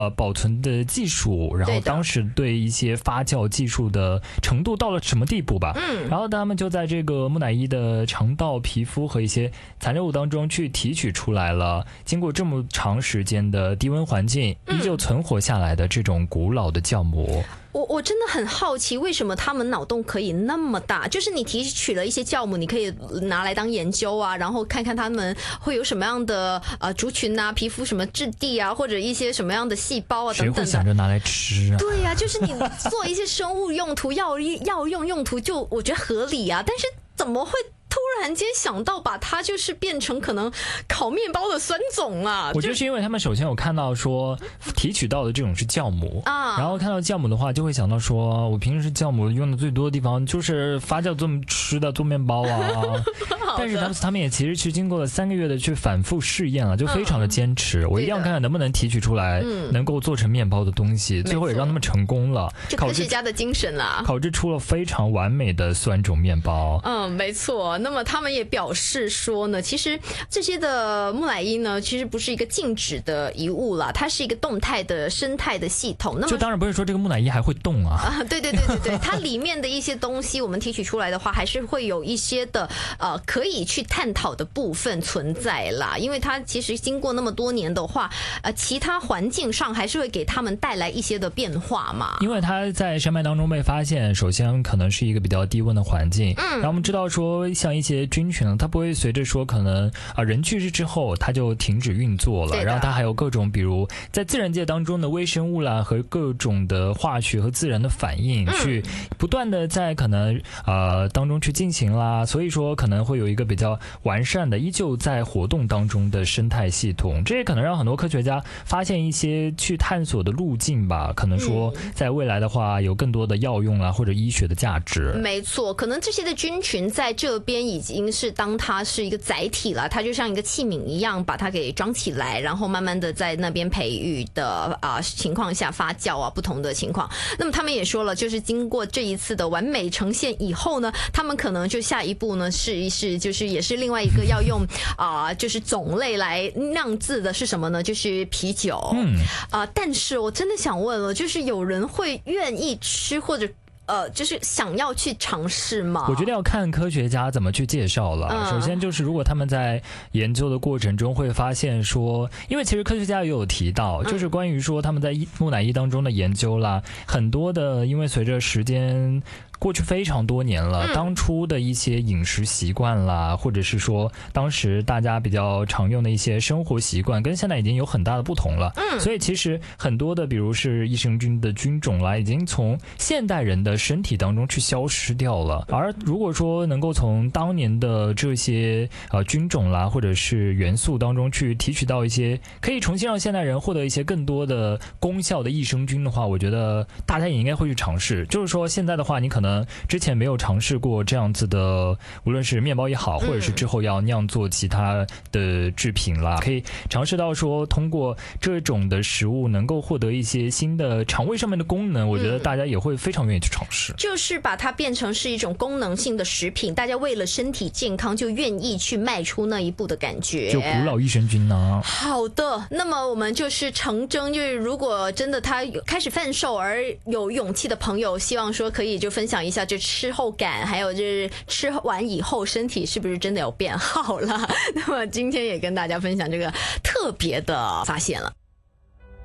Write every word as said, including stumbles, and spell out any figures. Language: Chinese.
呃保存的技术，然后当时对一些发酵技术的程度到了什么地步吧。 嗯， 然后他们就在这个木乃伊的肠道、皮肤和一些残留物当中去提取出来了，经过这么长时间的低温环境，依旧存活下来的这种古老的酵母。 我我真的很好奇，为什么他们脑洞可以那么大？就是你提取了一些酵母，你可以拿来当研究啊，然后看看他们会有什么样的呃族群啊、皮肤什么质地啊，或者一些什么样的细胞啊等等的。 谁会想着拿来吃啊？ 对呀、啊，就是你做一些生物用途、药药用用途，就我觉得合理啊。但是怎么会突然间想到把它就是变成可能烤面包的酸种啊？ 我觉得是因为他们首先有看到说提取到的这种是酵母啊，然后看到酵母的话就会想到说我平时酵母用的最多的地方就是发酵做吃的做面包啊。但是他们他们也其实是经过了三个月的去反复试验了，就非常的坚持、嗯、我一定要看看能不能提取出来能够做成面包的东西、嗯、最后也让他们成功了， 就科学家的精神啦， 烤制出了非常完美的酸种面包。 嗯，没错。那么他们也表示说呢，其实这些的木乃伊呢其实不是一个静止的遗物啦，它是一个动态的生态的系统。那么就当然不是说这个木乃伊还会动啊， 啊对对对对对，它里面的一些东西我们提取出来的话还是会有一些的呃可以去探讨的部分存在啦，因为它其实经过那么多年的话呃其他环境上还是会给他们带来一些的变化嘛。 因为它在山脉当中被发现，首先可能是一个比较低温的环境，嗯，然后我们知道说像一些菌群它不会随着说可能啊人去世之后它就停止运作了，然后它还有各种比如在自然界当中的微生物啦和各种的化学和自然的反应、嗯、去不断的在可能呃当中去进行啦，所以说可能会有一个比较完善的依旧在活动当中的生态系统，这也可能让很多科学家发现一些去探索的路径吧，可能说在未来的话有更多的药用啦或者医学的价值。 没错，可能这些的菌群在这边已经是当它是一个载体了，它就像一个器皿一样把它给装起来，然后慢慢的在那边培育的啊、呃、情况下发酵啊不同的情况。那么他们也说了，就是经过这一次的完美呈现以后呢，他们可能就下一步呢试一试，就是也是另外一个要用啊、呃、就是种类来酿制的是什么呢？就是啤酒。嗯啊、呃，但是我真的想问了，就是有人会愿意吃或者呃，就是想要去尝试吗？ 我觉得要看科学家怎么去介绍了、嗯、首先就是如果他们在研究的过程中会发现说，因为其实科学家也有提到、嗯、就是关于说他们在木乃伊当中的研究啦，很多的因为随着时间过去非常多年了、嗯、当初的一些饮食习惯啦，或者是说当时大家比较常用的一些生活习惯跟现在已经有很大的不同了、嗯、所以其实很多的比如是益生菌的菌种啦已经从现代人的身体当中去消失掉了，而如果说能够从当年的这些呃菌种啦或者是元素当中去提取到一些可以重新让现代人获得一些更多的功效的益生菌的话，我觉得大家也应该会去尝试。就是说现在的话你可能之前没有尝试过这样子的，无论是面包也好，或者是之后要酿做其他的制品啦、嗯、可以尝试到说通过这种的食物能够获得一些新的肠胃上面的功能，我觉得大家也会非常愿意去尝试、嗯、 就是把它变成是一种功能性的食品，大家为了身体健康就愿意去迈出那一步的感觉， 就古老益生菌呢、啊。 好的，那么我们就是诚征，就是如果真的他开始贩售而有勇气的朋友，希望说可以就分享一下就吃后感，还有就是吃完以后身体是不是真的有变好了。那么今天也跟大家分享这个特别的发现了。